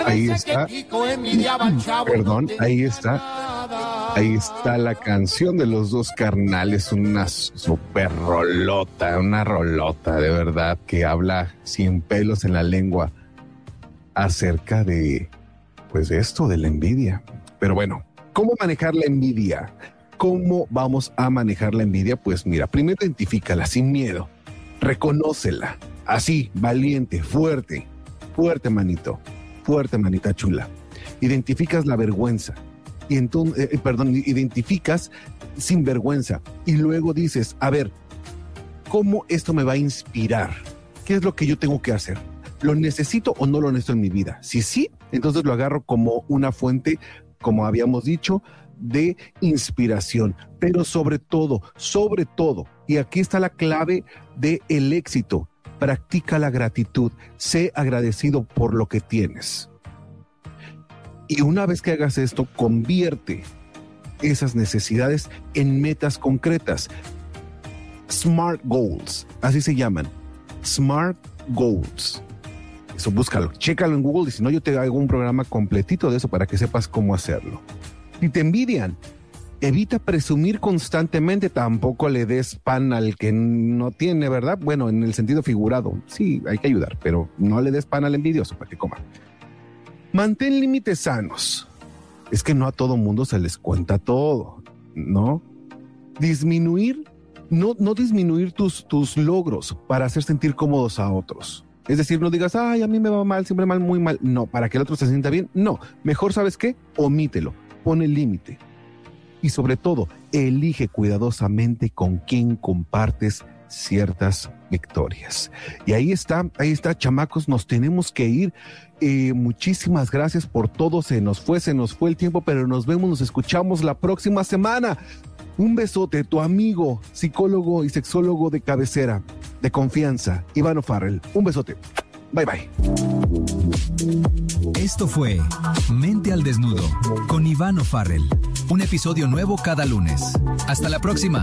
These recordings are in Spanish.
Ahí está. Perdón, ahí está. Ahí está la canción de los dos carnales, una super rolota, una rolota de verdad que habla sin pelos en la lengua acerca de, pues, esto de la envidia. Pero bueno, ¿cómo manejar la envidia? ¿Cómo vamos a manejar la envidia? Pues mira, primero identifícala sin miedo, reconócela, así, valiente, fuerte, fuerte manito, fuerte manita chula. Identificas la vergüenza. Y entonces, identificas sin vergüenza y luego dices, a ver, ¿cómo esto me va a inspirar? ¿Qué es lo que yo tengo que hacer? ¿Lo necesito o no lo necesito en mi vida? Si sí, entonces lo agarro como una fuente, como habíamos dicho, de inspiración. Pero sobre todo, y aquí está la clave del éxito, practica la gratitud, sé agradecido por lo que tienes. Y una vez que hagas esto, convierte esas necesidades en metas concretas. SMART Goals, así se llaman. SMART Goals. Eso búscalo, chécalo en Google y si no yo te hago un programa completito de eso para que sepas cómo hacerlo. Si te envidian, evita presumir constantemente, tampoco le des pan al que no tiene, ¿verdad? Bueno, en el sentido figurado, sí, hay que ayudar, pero no le des pan al envidioso para que coma. Mantén límites sanos. Es que no a todo mundo se les cuenta todo, ¿no? Disminuir, no disminuir tus logros para hacer sentir cómodos a otros. Es decir, no digas, ay, a mí me va mal, siempre mal, muy mal. No, para que el otro se sienta bien. No, mejor, ¿sabes qué? Omítelo, pon el límite. Y sobre todo, elige cuidadosamente con quién compartes ciertas victorias. Y ahí está, chamacos, nos tenemos que ir. Muchísimas gracias por todo, se nos fue el tiempo, pero nos vemos, nos escuchamos la próxima semana. Un besote, tu amigo, psicólogo y sexólogo de cabecera, de confianza, Iván O'Farrell. Un besote. Bye, bye. Esto fue Mente al Desnudo con Iván O'Farrell. Un episodio nuevo cada lunes. Hasta la próxima.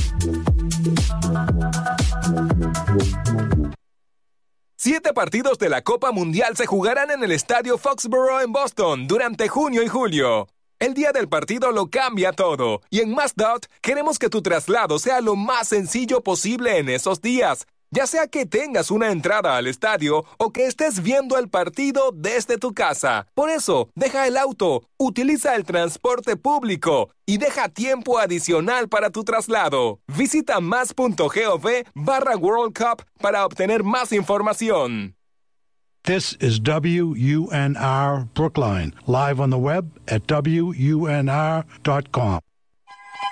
Siete partidos de la Copa Mundial se jugarán en el Estadio Foxborough en Boston durante junio y julio. El día del partido lo cambia todo, y en MassDOT queremos que tu traslado sea lo más sencillo posible en esos días, ya sea que tengas una entrada al estadio o que estés viendo el partido desde tu casa. Por eso, deja el auto, utiliza el transporte público y deja tiempo adicional para tu traslado. Visita mas.gov/World Cup para obtener más información. This is WUNR Brookline, live on the web at WUNR.com.